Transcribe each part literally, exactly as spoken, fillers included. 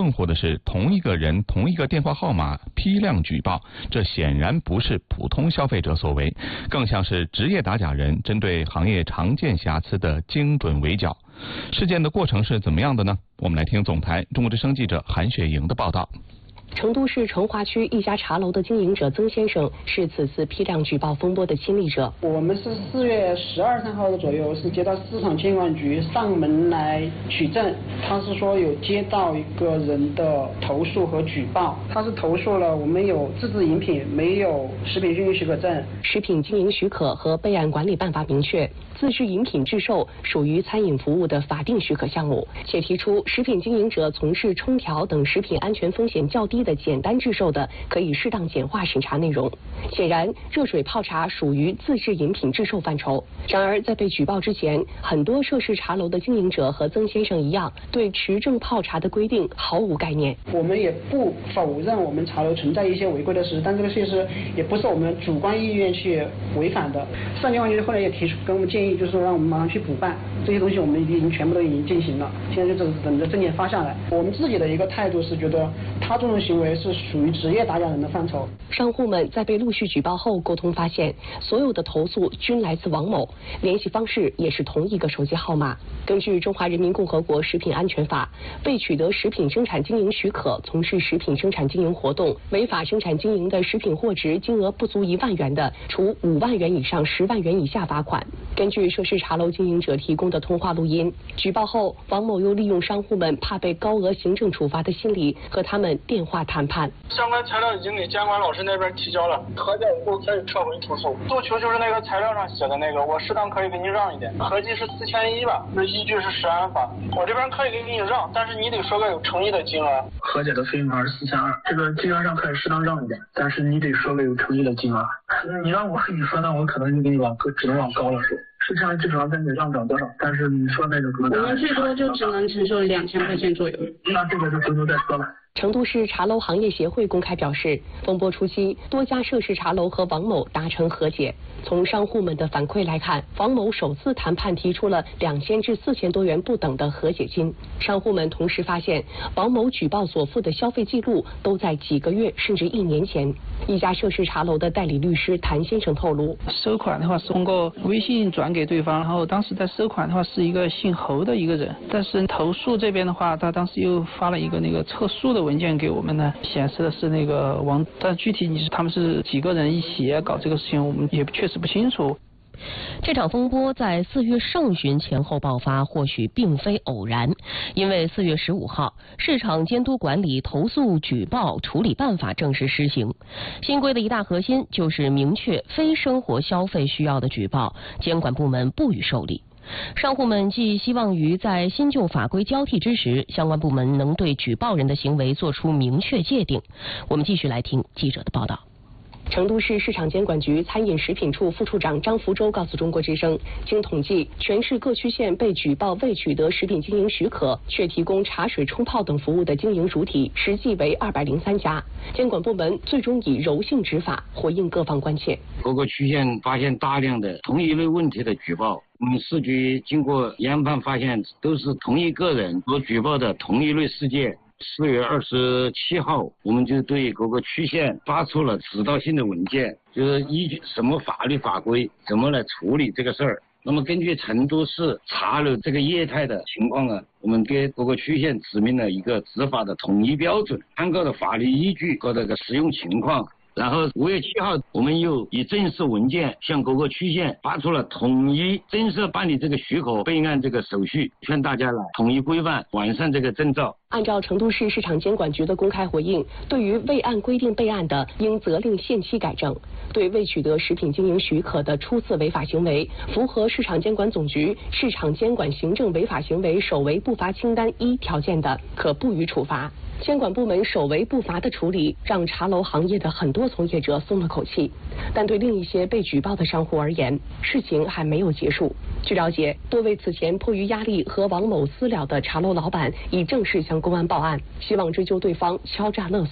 困惑的是，同一个人、同一个电话号码批量举报，这显然不是普通消费者所为，更像是职业打假人针对行业常见瑕疵的精准围剿。事件的过程是怎么样的呢？我们来听总台中国之声记者韩雪莹的报道。 成都市成华区一家茶楼的经营者曾先生是此次批量举报风波的亲历者。 我们是四月十二三号的左右是接到市场监管局上门来取证，他是说有接到一个人的投诉和举报，他是投诉了我们有自制饮品没有食品经营许可证。 食品经营许可和备案管理办法明确，自制饮品制售属于餐饮服务的法定许可项目，且提出食品经营者从事冲调等食品安全风险较低的简单制售的，可以适当简化审查内容。显然，热水泡茶属于自制饮品制售范畴。然而，在被举报之前，很多涉事茶楼的经营者和曾先生一样，对持证泡茶的规定毫无概念。 我们也不否认我们茶楼存在一些违规的事，但这个事实也不是我们主观意愿去违反的。市场监管局后来也提出跟我们建议，就是说让我们马上去补办这些东西，我们已经全部都已经进行了，现在就只等着证件发下来。我们自己的一个态度是觉得他这种行为是属于职业打假人的范畴。 商户们在被陆续举报后沟通发现，所有的投诉均来自王某，联系方式也是同一个手机号码。根据《中华人民共和国食品安全法》，被取得食品生产经营许可从事食品生产经营活动，违法生产经营的食品货值金额不足一万元的，处五万元以上十万元以下罚款。根据涉事茶楼经营者提供的通话录音，举报后，王某又利用商户们怕被高额行政处罚的心理，和他们电话谈判。 相关材料已经给监管老师那边提交了，核检以后可以撤回投诉。诉求就是那个材料上写的那个，我适当可以给你让一点，合计是四千一吧，那依据是食安法，我这边可以给你让，但是你得说个有诚意的金额。 和解的费用是四千二，这个金额上可以适当让一点，但是你得说个有诚意的金额。你让我跟你说，那我可能就给你往只能往高了说。四千至少跟你上涨多少？但是你说那个可能我们最多就只能承受两千块钱左右。 那这个就回头再说了。 成都市茶楼行业协会公开表示，风波初期，多家涉事茶楼和王某达成和解。从商户们的反馈来看，王某首次谈判提出了两千至四千多元不等的和解金。商户们同时发现，王某举报所付的消费记录都在几个月甚至一年前。一家涉事茶楼的代理律师谭先生透露， 收款的话是通过微信转给对方，然后当时在收款的话是一个姓侯的一个人，但是投诉这边的话，他当时又发了一个那个测速的文件给我们呢，显示的是那个王，但具体你是他们是几个人一起搞这个事情，我们也确实不清楚。 这场风波在四月上旬前后爆发，或许并非偶然，因为四月十五号，市场监督管理投诉举报处理办法正式施行。新规的一大核心就是明确非生活消费需要的举报，监管部门不予受理。商户们寄希望于在新旧法规交替之时，相关部门能对举报人的行为作出明确界定。我们继续来听记者的报道。 成都市市场监管局餐饮食品处副处长张福洲告诉中国之声，经统计，全市各区县被举报未取得食品经营许可却提供茶水冲泡等服务的经营主体实际为二百零三家。监管部门最终以柔性执法回应各方关切。 各个区县发现大量的同一类问题的举报，我们市局经过研判发现，都是同一个人所举报的同一类事件。四月二十七号，我们就对各个区县发出了指导性的文件，就是依据什么法律法规怎么来处理这个事儿。那么根据成都市茶楼这个业态的情况啊，我们给各个区县指明了一个执法的统一标准，参考的法律依据和这个实用情况。然后五月七号，我们又以正式文件向各个区县发出了统一正式办理这个许可备案这个手续，劝大家来统一规范完善这个证照。 按照成都市市场监管局的公开回应，对于未按规定备案的，应责令限期改正；对未取得食品经营许可的初次违法行为，符合市场监管总局市场监管行政违法行为首违不罚清单一条件的，可不予处罚。监管部门首违不罚的处理，让茶楼行业的很多从业者松了口气。但对另一些被举报的商户而言，事情还没有结束。据了解，多位此前迫于压力和王某私了的茶楼老板已正式向公安报案，希望追究对方敲诈勒索。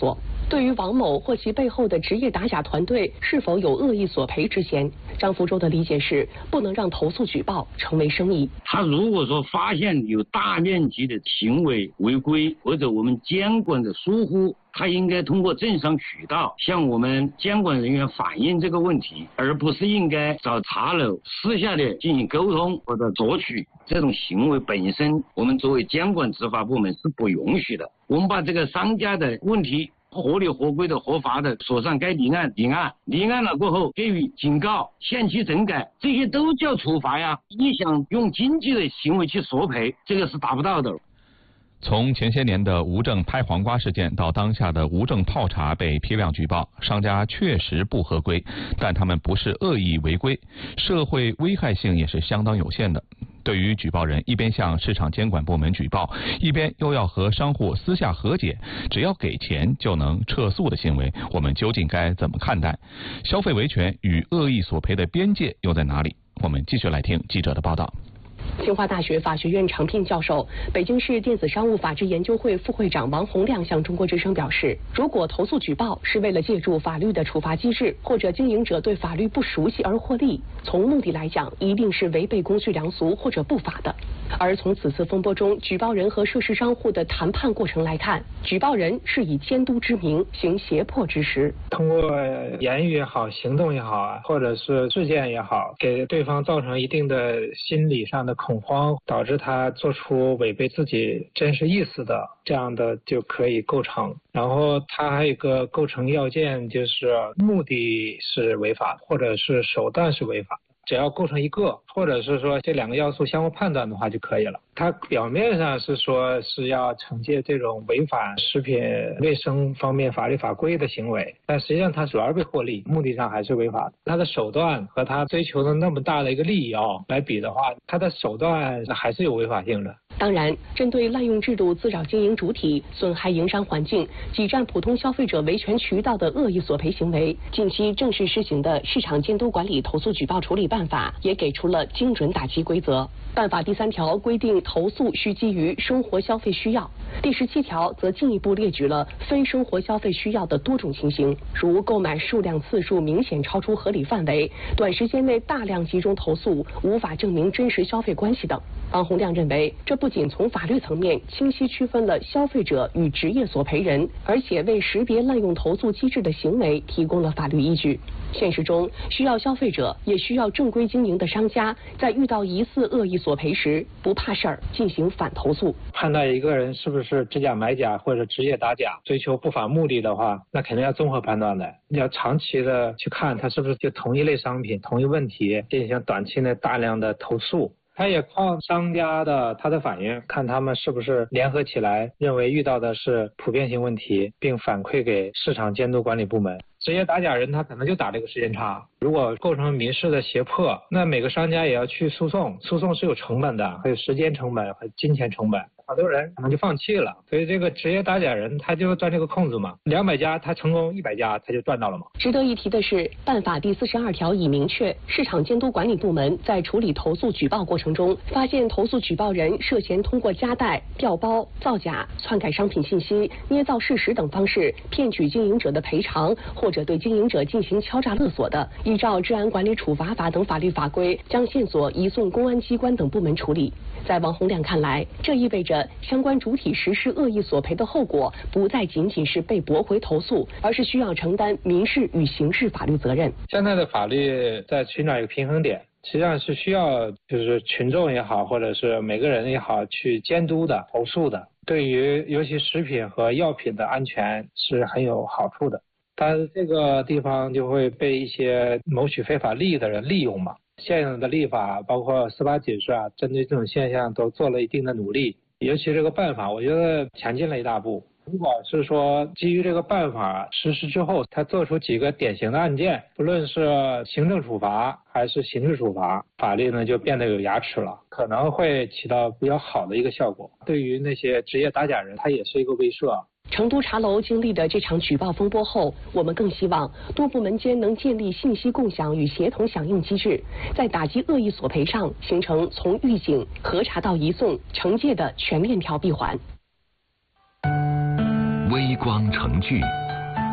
对于王某或其背后的职业打假团队是否有恶意索赔之嫌，张福洲的理解是，不能让投诉举报成为生意。 他如果说发现有大面积的行为违规或者我们监管的疏忽，他应该通过正商渠道向我们监管人员反映这个问题，而不是应该找茶楼私下的进行沟通或者索取。这种行为本身，我们作为监管执法部门是不允许的。我们把这个商家的问题合理合规的合法的锁上该立案立案立案了过后给予警告限期整改，这些都叫处罚呀。你想用经济的行为去索赔，这个是达不到的。 从前些年的无证拍黄瓜事件到当下的无证泡茶被批量举报，商家确实不合规，但他们不是恶意违规，社会危害性也是相当有限的。对于举报人一边向市场监管部门举报，一边又要和商户私下和解，只要给钱就能撤诉的行为，我们究竟该怎么看待？消费维权与恶意索赔的边界又在哪里？我们继续来听记者的报道。 清华大学法学院常聘教授、北京市电子商务法治研究会副会长王洪亮向中国之声表示，如果投诉举报是为了借助法律的处罚机制，或者经营者对法律不熟悉而获利，从目的来讲，一定是违背公序良俗或者不法的。而从此次风波中举报人和涉事商户的谈判过程来看，举报人是以监督之名行胁迫之实， 通过言语也好，行动也好，或者是事件也好，给对方造成一定的心理上的恐慌，导致他做出违背自己真实意思的，这样的就可以构成。然后他还有一个构成要件，就是目的是违法或者是手段是违法，只要构成一个，或者是说这两个要素相互判断的话就可以了。它表面上是说是要惩戒这种违反食品卫生方面法律法规的行为，但实际上它主要是为获利，目的上还是违法的。它的手段和它追求的那么大的一个利益啊来比的话，它的手段还是有违法性的。 当然，针对滥用制度滋扰经营主体、损害营商环境、挤占普通消费者维权渠道的恶意索赔行为，近期正式施行的《市场监督管理投诉举报处理办法》也给出了精准打击规则。办法第三条规定，投诉需基于生活消费需要。第十七条则进一步列举了非生活消费需要的多种情形，如购买数量次数明显超出合理范围、短时间内大量集中投诉、无法证明真实消费关系等。王洪亮认为，这不仅从法律层面清晰区分了消费者与职业索赔人，而且为识别滥用投诉机制的行为提供了法律依据。现实中，需要消费者也需要正规经营的商家，在遇到疑似恶意索赔时，不怕事儿进行反投诉。 判断一个人是不是知假买假或者职业打假，追求不法目的的话，那肯定要综合判断的。你要长期的去看他是不是就同一类商品、同一问题进行短期内大量的投诉。他也靠商家的他的反应，看他们是不是联合起来认为遇到的是普遍性问题，并反馈给市场监督管理部门。职业打假人他可能就打这个时间差，如果构成民事的胁迫，那每个商家也要去诉讼，诉讼是有成本的，还有时间成本和金钱成本，好多人可能就放弃了。所以这个职业打假人他就赚这个空子嘛，两百家他成功一百家他就赚到了嘛。 值得一提的是，办法第四十二条已明确，市场监督管理部门在处理投诉举报过程中，发现投诉举报人涉嫌通过夹带、调包、造假、篡改商品信息、捏造事实等方式骗取经营者的赔偿，或者对经营者进行敲诈勒索的，依照治安管理处罚法等法律法规，将线索移送公安机关等部门处理。在王洪亮看来，这意味着相关主体实施恶意索赔的后果不再仅仅是被驳回投诉，而是需要承担民事与刑事法律责任。 现在的法律在寻找一个平衡点，实际上是需要就是群众也好，或者是每个人也好去监督的、投诉的，对于尤其食品和药品的安全是很有好处的。但是这个地方就会被一些谋取非法利益的人利用嘛。现有的立法包括司法解释啊，针对这种现象都做了一定的努力，尤其这个办法我觉得前进了一大步。如果是说基于这个办法实施之后，他做出几个典型的案件，不论是行政处罚还是刑事处罚，法律呢就变得有牙齿了，可能会起到比较好的一个效果。对于那些职业打假人，他也是一个威慑。 成都茶楼经历的这场举报风波后，我们更希望多部门间能建立信息共享与协同响应机制，在打击恶意索赔上形成从预警、核查到移送、惩戒的全链条闭环。 微光成剧，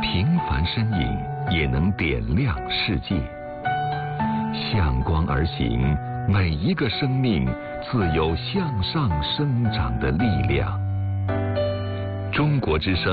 平凡身影也能点亮世界。向光而行，每一个生命自有向上生长的力量。中国之声